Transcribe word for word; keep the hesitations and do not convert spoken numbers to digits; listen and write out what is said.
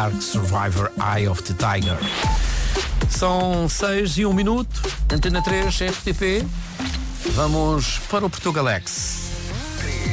Ark Survivor Eye of the Tiger. São seis e um minuto, Antena três, R T P. Vamos para o Portugalex. três,